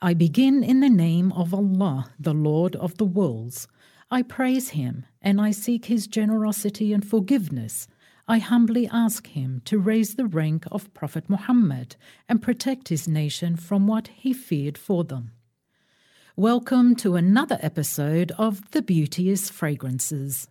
I begin in the name of Allah, the Lord of the worlds. I praise Him, and I seek His generosity and forgiveness. I humbly ask Him to raise the rank of Prophet Muhammad and protect his nation from what he feared for them. Welcome to another episode of The Beauteous Fragrances.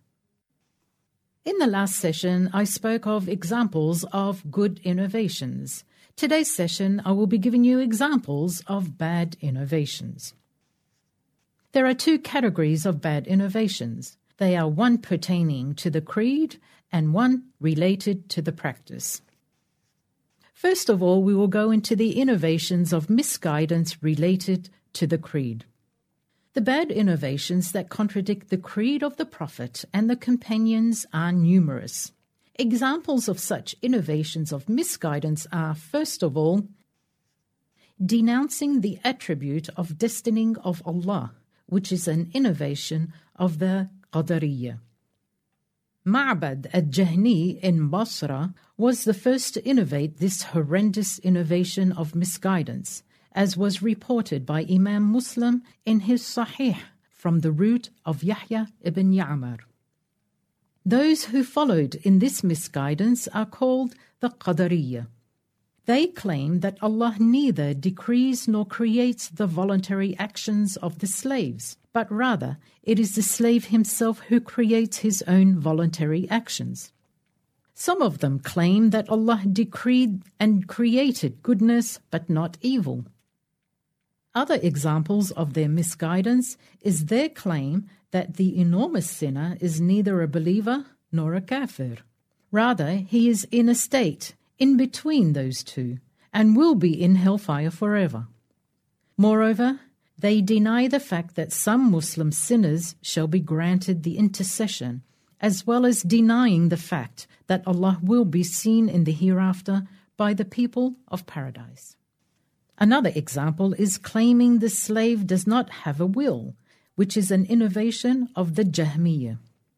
In the last session, I spoke of examples of good innovations. Today's session, I will be giving you examples of bad innovations. There are two categories of bad innovations. They are one pertaining to the creed and one related to the practice. First of all, we will go into the innovations of misguidance related to the creed. The bad innovations that contradict the creed of the Prophet and the companions are numerous. Examples of such innovations of misguidance are, first of all, denouncing the attribute of destining of Allah, which is an innovation of the Qadariyya. Ma'bad al-Jahni in Basra was the first to innovate this horrendous innovation of misguidance, as was reported by Imam Muslim in his Sahih from the root of Yahya ibn Ya'mar. Those who followed in this misguidance are called the Qadariyya. They claim that Allah neither decrees nor creates the voluntary actions of the slaves, but rather it is the slave himself who creates his own voluntary actions. Some of them claim that Allah decreed and created goodness but not evil. Other examples of their misguidance is their claim that the enormous sinner is neither a believer nor a kafir. Rather, he is in a state in between those two and will be in hellfire forever. Moreover, they deny the fact that some Muslim sinners shall be granted the intercession, as well as denying the fact that Allah will be seen in the hereafter by the people of paradise. Another example is claiming the slave does not have a will, which is an innovation of the Jahmiyyah.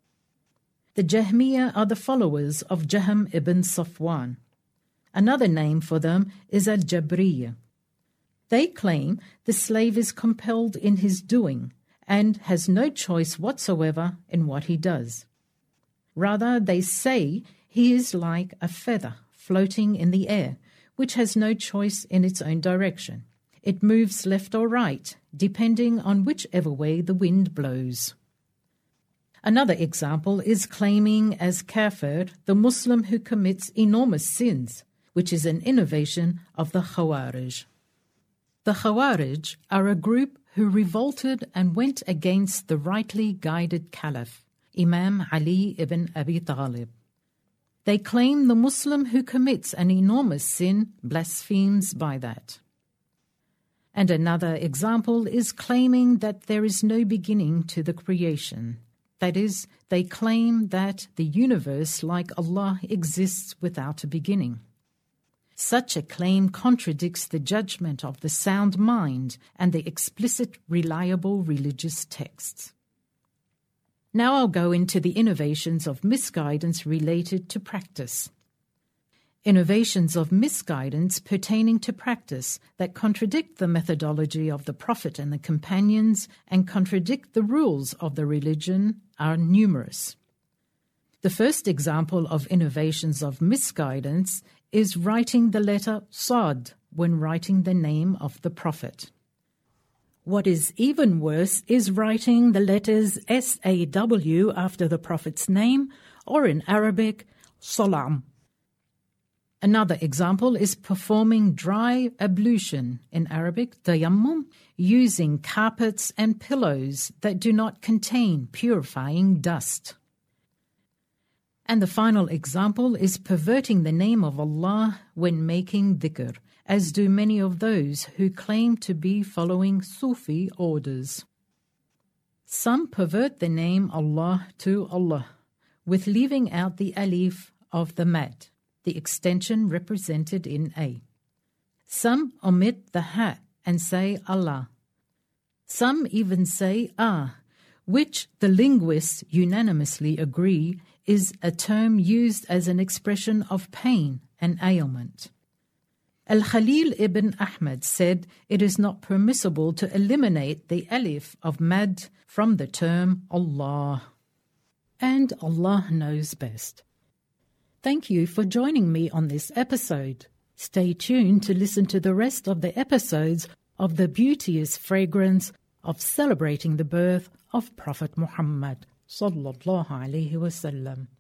The Jahmiyyah are the followers of Jahm ibn Safwan. Another name for them is al-Jabriyyah. They claim the slave is compelled in his doing and has no choice whatsoever in what he does. Rather, they say he is like a feather floating in the air, which has no choice in its own direction. It moves left or right, depending on whichever way the wind blows. Another example is claiming as kafir the Muslim who commits enormous sins, which is an innovation of the Khawarij. The Khawarij are a group who revolted and went against the rightly guided Caliph, Imam Ali ibn Abi Talib. They claim the Muslim who commits an enormous sin blasphemes by that. And another example is claiming that there is no beginning to the creation. That is, they claim that the universe, like Allah, exists without a beginning. Such a claim contradicts the judgment of the sound mind and the explicit, reliable religious texts. Now I'll go into the innovations of misguidance related to practice. Innovations of misguidance pertaining to practice that contradict the methodology of the Prophet and the companions and contradict the rules of the religion are numerous. The first example of innovations of misguidance is writing the letter Sad when writing the name of the Prophet. What is even worse is writing the letters SAW after the Prophet's name, or in Arabic, Salam. Another example is performing dry ablution, in Arabic, tayammum, using carpets and pillows that do not contain purifying dust. And the final example is perverting the name of Allah when making dhikr, as do many of those who claim to be following Sufi orders. Some pervert the name Allah to Allah, with leaving out the alif of the mad, the extension represented in A. Some omit the ha and say Allah. Some even say which the linguists unanimously agree is a term used as an expression of pain and ailment. Al-Khalil ibn Ahmad said it is not permissible to eliminate the alif of mad from the term Allah. And Allah knows best. Thank you for joining me on this episode. Stay tuned to listen to the rest of the episodes of the beauteous fragrance of celebrating the birth of Prophet Muhammad sallallahu alaihi wasallam.